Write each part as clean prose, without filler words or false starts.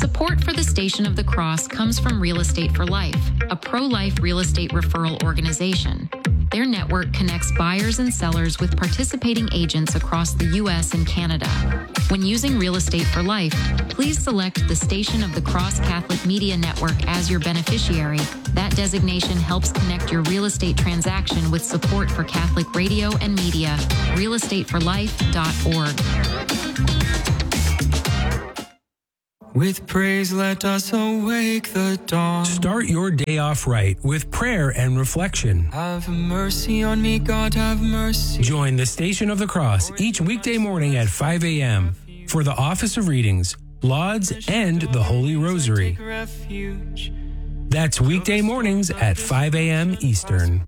Support for the Station of the Cross comes from Real Estate for Life, a pro-life real estate referral organization. Their network connects buyers and sellers with participating agents across the U.S. and Canada. When using Real Estate for Life, please select the Station of the Cross Catholic Media Network as your beneficiary. That designation helps connect your real estate transaction with support for Catholic radio and media. realestateforlife.org. With praise, let us awake the dawn. Start your day off right with prayer and reflection. Have mercy on me, God, have mercy. Join the Station of the Cross each weekday morning at 5 a.m. for the Office of Readings, Lauds, and the Holy Rosary. That's weekday mornings at 5 a.m. Eastern.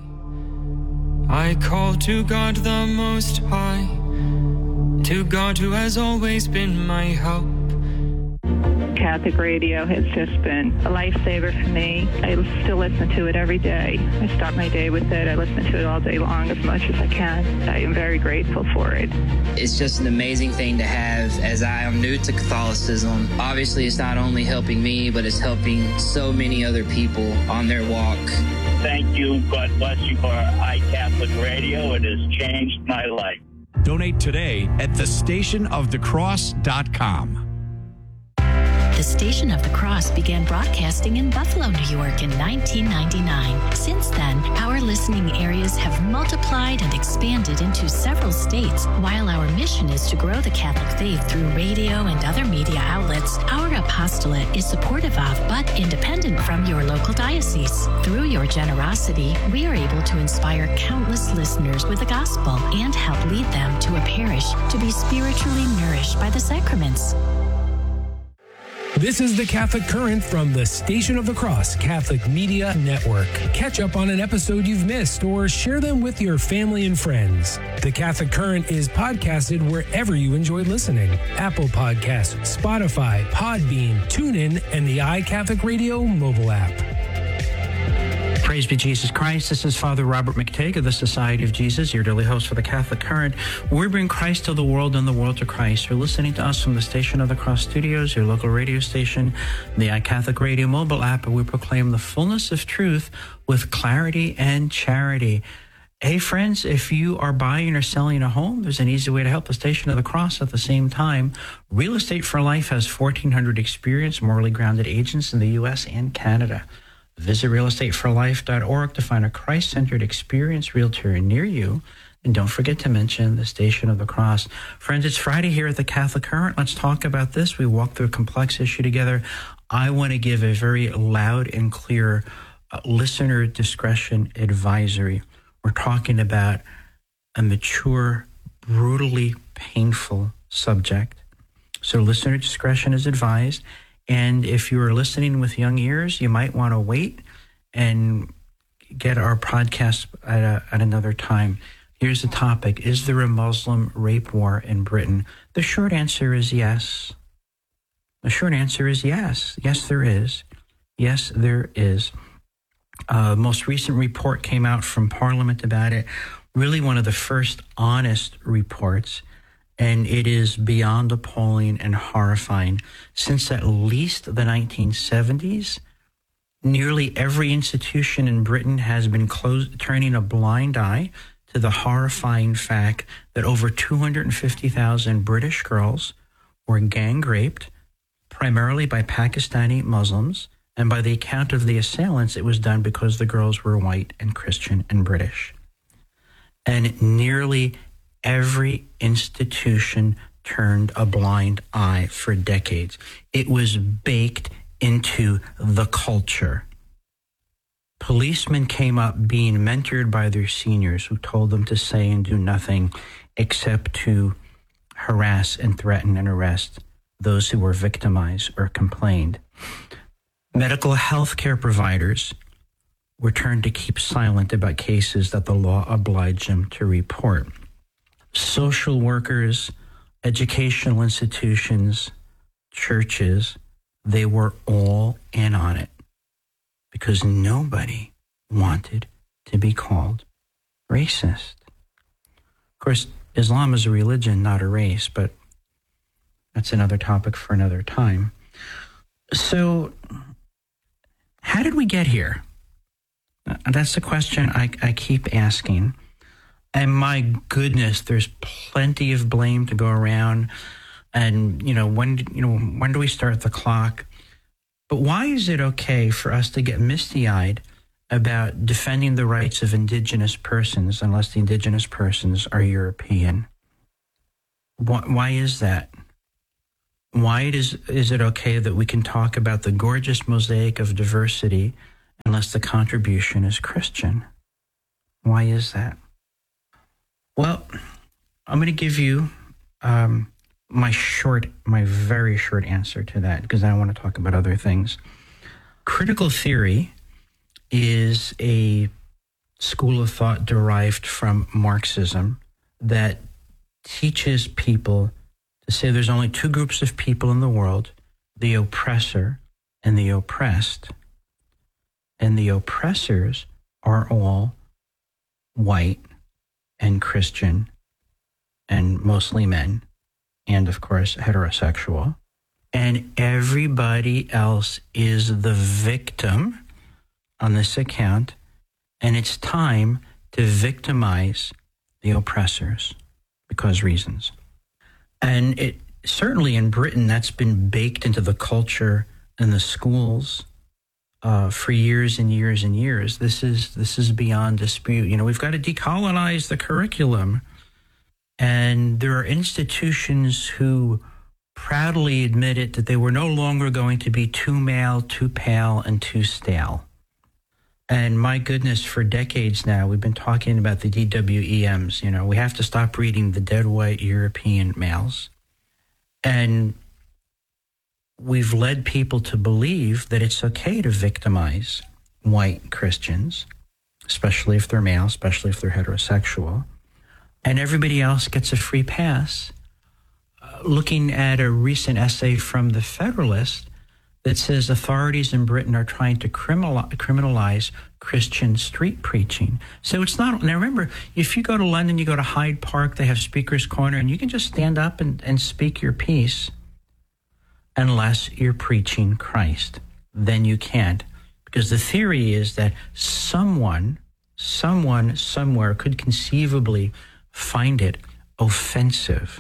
I call to God the Most High, to God who has always been my help. Catholic radio has just been a lifesaver for me. I still listen to it every day. I start my day with it. I listen to it all day long as much as I can. I am very grateful for it. It's just an amazing thing to have, as I am new to Catholicism. Obviously, it's not only helping me, but it's helping so many other people on their walk. Thank you. God bless you for iCatholic Radio. It has changed my life. Donate today at thestationofthecross.com. The Station of the Cross began broadcasting in Buffalo, New York in 1999. Since then, our listening areas have multiplied and expanded into several states. While our mission is to grow the Catholic faith through radio and other media outlets, our apostolate is supportive of but independent from your local diocese. Through your generosity, we are able to inspire countless listeners with the gospel and help lead them to a parish to be spiritually nourished by the sacraments. This is the Catholic Current from the Station of the Cross Catholic Media Network. Catch up on an episode you've missed or share them with your family and friends. The Catholic Current is podcasted wherever you enjoy listening. Apple Podcasts, Spotify, Podbean, TuneIn, and the iCatholic Radio mobile app. Praise be Jesus Christ. This is Father Robert McTague of the Society of Jesus, your daily host for the Catholic Current. We bring Christ to the world and the world to Christ. You're listening to us from the Station of the Cross Studios, your local radio station, the iCatholic Radio mobile app, and we proclaim the fullness of truth with clarity and charity. Hey, friends, if you are buying or selling a home, there's an easy way to help the Station of the Cross at the same time. Real Estate for Life has 1,400 experienced, morally grounded agents in the U.S. and Canada. Visit realestateforlife.org to find a Christ-centered experienced realtor near you. And don't forget to mention the Station of the Cross. Friends, it's Friday here at the Catholic Current. Let's talk about this. We walk through a complex issue together. I want to give a very loud and clear listener discretion advisory. We're talking about a mature, brutally painful subject. So listener discretion is advised. And if you are listening with young ears, you might want to wait and get our podcast at another time. Here's the topic. Is there a Muslim rape war in Britain? The short answer is yes. The short answer is yes. Yes, there is. Yes, there is. Most recent report came out from Parliament about it. Really one of the first honest reports. And it is beyond appalling and horrifying. Since at least the 1970s, nearly every institution in Britain has been turning a blind eye to the horrifying fact that over 250,000 British girls were gang raped, primarily by Pakistani Muslims. And by the account of the assailants, it was done because the girls were white and Christian and British. And nearly every institution turned a blind eye for decades. It was baked into the culture. Policemen came up being mentored by their seniors who told them to say and do nothing except to harass and threaten and arrest those who were victimized or complained. Medical health care providers were turned to keep silent about cases that the law obliged them to report. Social workers, educational institutions, churches, they were all in on it because nobody wanted to be called racist. Of course, Islam is a religion, not a race, but that's another topic for another time. So, how did we get here? That's the question I keep asking. And my goodness, there's plenty of blame to go around. And, when do we start the clock? But why is it okay for us to get misty-eyed about defending the rights of indigenous persons unless the indigenous persons are European? Why is that? Why is it okay that we can talk about the gorgeous mosaic of diversity unless the contribution is Christian? Why is that? Well, I'm going to give you my very short answer to that, because I want to talk about other things. Critical theory is a school of thought derived from Marxism that teaches people to say there's only two groups of people in the world, the oppressor and the oppressed. And the oppressors are all white and Christian and mostly men, and of course heterosexual. And everybody else is the victim on this account, and it's time to victimize the oppressors because reasons. And it certainly in Britain, that's been baked into the culture and the schools for years and years and years. This is beyond dispute. We've got to decolonize the curriculum. And there are institutions who proudly admitted that they were no longer going to be too male, too pale, and too stale. And my goodness, for decades now, we've been talking about the DWEMs. We have to stop reading the dead white European males. And we've led people to believe that it's okay to victimize white Christians, especially if they're male, especially if they're heterosexual. And everybody else gets a free pass. Looking at a recent essay from The Federalist that says authorities in Britain are trying to criminalize Christian street preaching. So it's not, now remember, if you go to London, you go to Hyde Park, they have Speaker's Corner, and you can just stand up and speak your piece unless you're preaching Christ. Then you can't. Because the theory is that someone somewhere could conceivably find it offensive.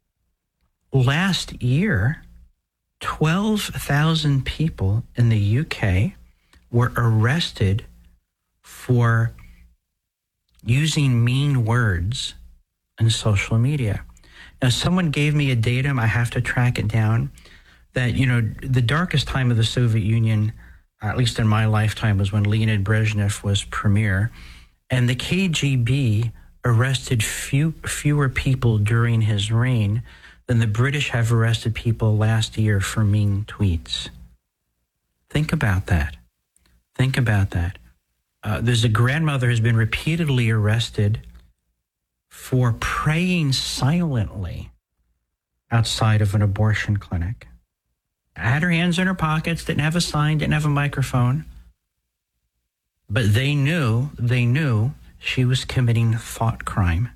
Last year, 12,000 people in the UK were arrested for using mean words in social media. Now, someone gave me a datum, I have to track it down, that, the darkest time of the Soviet Union, at least in my lifetime, was when Leonid Brezhnev was premier, and the KGB arrested fewer people during his reign than the British have arrested people last year for mean tweets. Think about that. There's a grandmother who's been repeatedly arrested for praying silently outside of an abortion clinic. Had her hands in her pockets, didn't have a sign, didn't have a microphone. But they knew she was committing thought crime.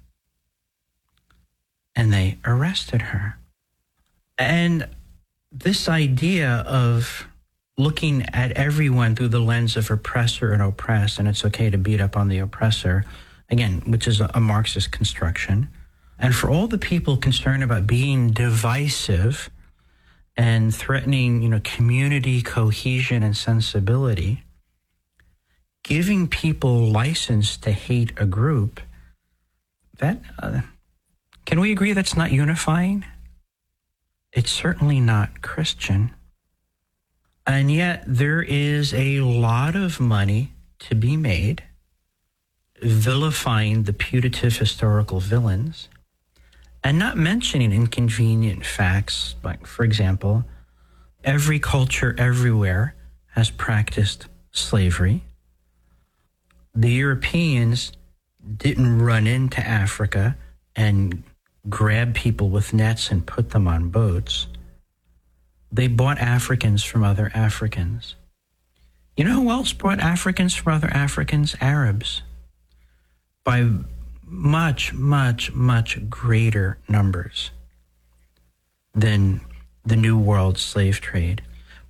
And they arrested her. And this idea of looking at everyone through the lens of oppressor and oppressed, and it's okay to beat up on the oppressor, again, which is a Marxist construction. And for all the people concerned about being divisive and threatening, community cohesion and sensibility, giving people license to hate a group, that... can we agree that's not unifying? It's certainly not Christian. And yet there is a lot of money to be made vilifying the putative historical villains and not mentioning inconvenient facts. Like, for example, every culture everywhere has practiced slavery. The Europeans didn't run into Africa and grab people with nets and put them on boats. They bought Africans from other Africans. You know who else bought Africans from other Africans? Arabs. By much, much, much greater numbers than the New World slave trade.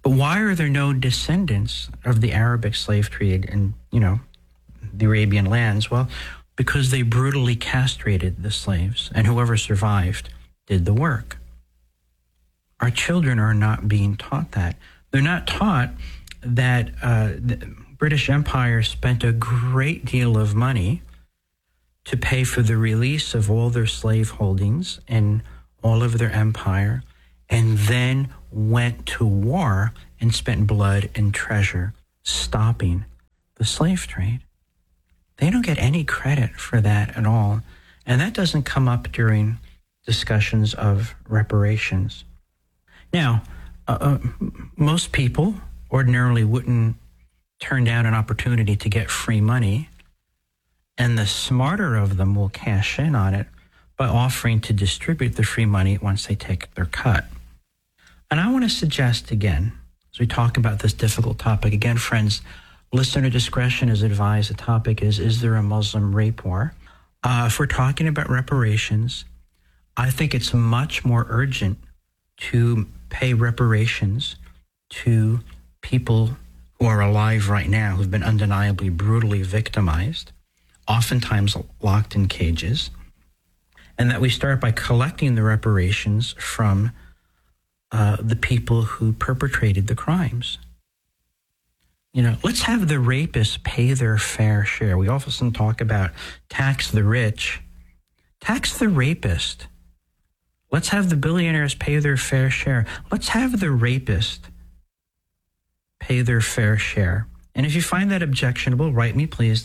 But why are there no descendants of the Arabic slave trade in, the Arabian lands? Well, because they brutally castrated the slaves, and whoever survived did the work. Our children are not being taught that. They're not taught that the British Empire spent a great deal of money to pay for the release of all their slave holdings and all of their empire, and then went to war and spent blood and treasure stopping the slave trade. They don't get any credit for that at all. And that doesn't come up during discussions of reparations. Now, most people ordinarily wouldn't turn down an opportunity to get free money, and the smarter of them will cash in on it by offering to distribute the free money once they take their cut. And I want to suggest again, as we talk about this difficult topic, again, friends, listener discretion is advised. The topic is there a Muslim rape war? If we're talking about reparations, I think it's much more urgent to pay reparations to people who are alive right now, who've been undeniably brutally victimized, oftentimes locked in cages, and that we start by collecting the reparations from the people who perpetrated the crimes. Let's have the rapists pay their fair share. We often talk about tax the rich. Tax the rapist. Let's have the billionaires pay their fair share. Let's have the rapist pay their fair share. And if you find that objectionable, write me, please,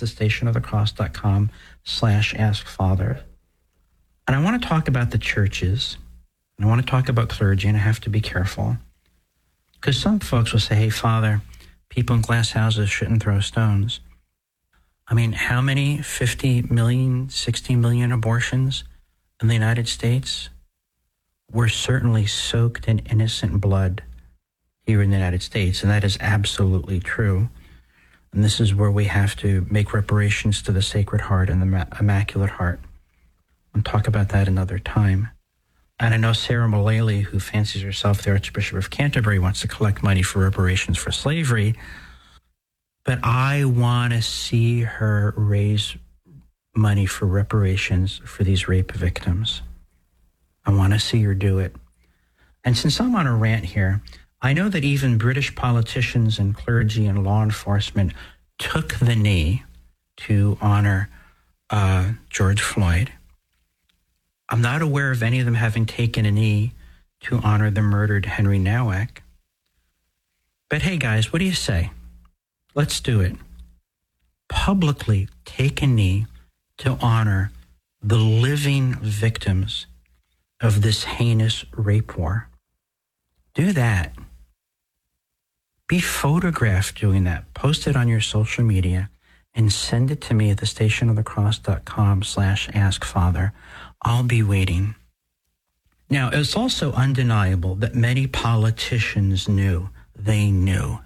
thestationofthecross.com/askfather. And I want to talk about the churches, and I want to talk about clergy, and I have to be careful. Because some folks will say, hey, Father, people in glass houses shouldn't throw stones. I mean, how many 50 million, 60 million abortions in the United States were certainly soaked in innocent blood here in the United States? And that is absolutely true. And this is where we have to make reparations to the Sacred Heart and the Immaculate Heart. We'll talk about that another time. And I know Sarah Mullally, who fancies herself the Archbishop of Canterbury, wants to collect money for reparations for slavery. But I want to see her raise money for reparations for these rape victims. I want to see her do it. And since I'm on a rant here, I know that even British politicians and clergy and law enforcement took the knee to honor George Floyd. I'm not aware of any of them having taken a knee to honor the murdered Henry Nowak. But hey, guys, what do you say? Let's do it. Publicly take a knee to honor the living victims of this heinous rape war. Do that. Be photographed doing that. Post it on your social media and send it to me at thestationofthecross.com/askfather. I'll be waiting. Now, it's also undeniable that many politicians knew. They knew.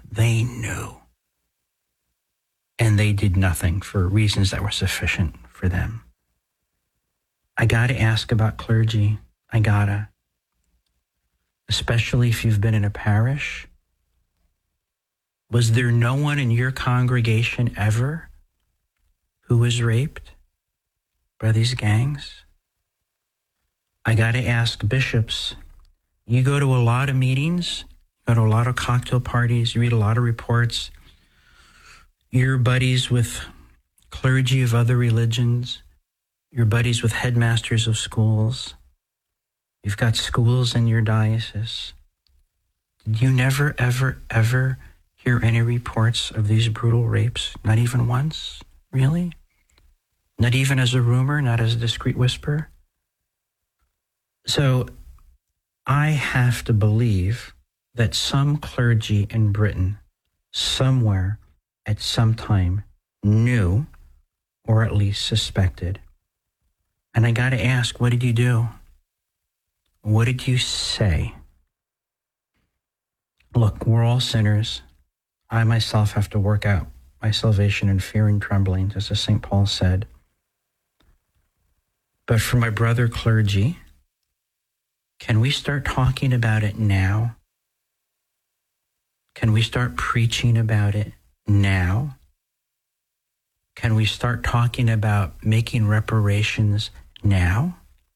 And they did nothing for reasons that were sufficient for them. I got to ask about clergy. I gotta. Especially if you've been in a parish. Was there no one in your congregation ever who was raped by these gangs? I got to ask bishops. You go to a lot of meetings, go to a lot of cocktail parties, you read a lot of reports. You're buddies with clergy of other religions. You're buddies with headmasters of schools. You've got schools in your diocese. Did you never, ever, ever hear any reports of these brutal rapes? Not even once? Really? Not even as a rumor, not as a discreet whisper? So I have to believe that some clergy in Britain, somewhere at some time, knew or at least suspected. And I got to ask, what did you do? What did you say? Look, we're all sinners. I myself have to work out my salvation in fear and trembling, just as St. Paul said. But for my brother clergy, can we start talking about it now? Can we start preaching about it now? Can we start talking about making reparations now?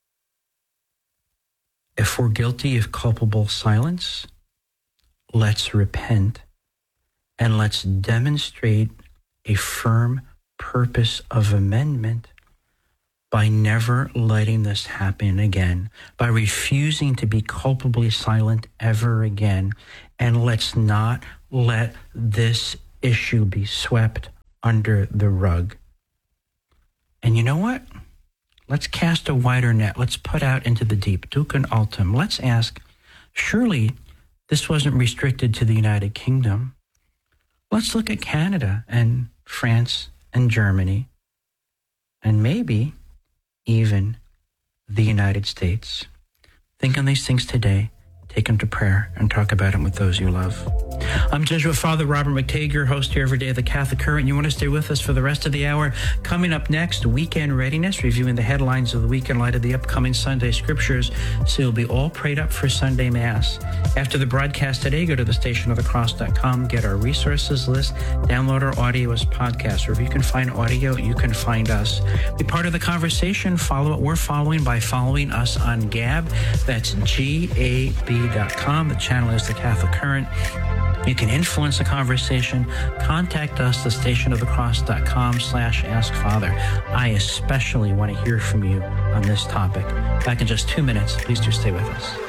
If we're guilty of culpable silence, let's repent and let's demonstrate a firm purpose of amendment by never letting this happen again, by refusing to be culpably silent ever again. And let's not let this issue be swept under the rug. And you know what? Let's cast a wider net. Let's put out into the deep. Ducum altum. Let's ask, surely this wasn't restricted to the United Kingdom. Let's look at Canada and France and Germany and maybe even the United States. Think on these things today. Take them to prayer and talk about them with those you love. I'm Jesuit Father Robert McTague, your host here every day of the Catholic Current. You want to stay with us for the rest of the hour. Coming up next, Weekend Readiness, reviewing the headlines of the week in light of the upcoming Sunday Scriptures, so you'll be all prayed up for Sunday Mass. After the broadcast today, go to thestationofthecross.com, get our resources list, download our audio as podcasts. Wherever you can find audio, you can find us. Be part of the conversation. Follow what we're following by following us on Gab. That's GAB.com. The channel is the Catholic Current. You can influence the conversation. Contact us, thestationofthecross.com/askfather. I especially want to hear from you on this topic. Back in just 2 minutes. Please do stay with us.